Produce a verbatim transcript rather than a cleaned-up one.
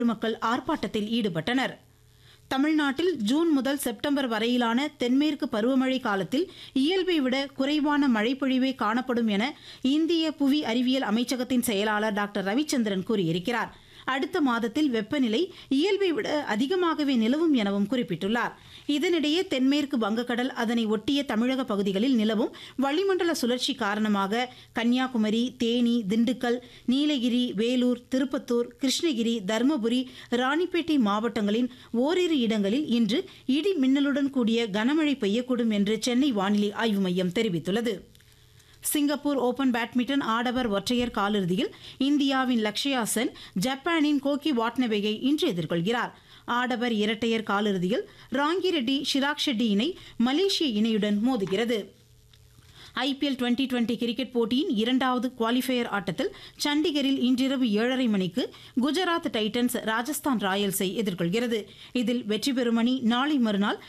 மக்கள் ஆர்ப்பாட்டத்தில் ஈடுபட்டனர். தமிழ்நாட்டில் ஜூன் முதல் செப்டம்பர் வரையிலான தென்மேற்கு பருவமழை காலத்தில் இயல்பை விட குறைவான மழைப்பொழிவே காணப்படும் என இந்திய புவி அறிவியல் அமைச்சகத்தின் செயலாளர் டாக்டர் ரவிச்சந்திரன் கூறியிருக்கிறார். அடுத்த மாதத்தில் வெப்பநிலை இயல்பை விட அதிகமாகவே நிலவும் எனவும் குறிப்பிட்டுள்ளார். இதனிடையே தென்மேற்கு வங்கக்கடல் அதனை ஒட்டிய தமிழக பகுதிகளில் நிலவும் வளிமண்டல சுழற்சி காரணமாக கன்னியாகுமரி, தேனி, திண்டுக்கல், நீலகிரி, வேலூர், திருப்பத்தூர், கிருஷ்ணகிரி, தருமபுரி, ராணிப்பேட்டை மாவட்டங்களின் ஓரிரு இடங்களில் இன்று இடி மின்னலுடன் கூடிய கனமழை பெய்யக்கூடும் என்று சென்னை வானிலை ஆய்வு மையம் தெரிவித்துள்ளது. சிங்கப்பூர் ஓபன் பேட்மிண்டன் ஆடவர் ஒற்றையர் காலிறுதியில் இந்தியாவின் லக்ஷயா சென் ஜப்பானின் கோகி வாட்னபேயை இன்று எதிர்கொள்கிறார். ஆடவர் இரட்டையர் காலிறுதியில் ராங்கிரெட்டி ஷிராக் ஷெட்டி இணை மலேசிய இணையுடன் மோதுகிறது. ஐபிஎல் டுவெண்டி டுவெண்டி கிரிக்கெட் போட்டியின் இரண்டாவது குவாலிஃபயர் ஆட்டத்தில் சண்டிகரில் இன்றிரவு ஏழரை மணிக்கு குஜராத் டைட்டன்ஸ் ராஜஸ்தான் ராயல்ஸை எதிர்கொள்கிறது. இதில் வெற்றி பெறும் அணி நாளை மறுநாள்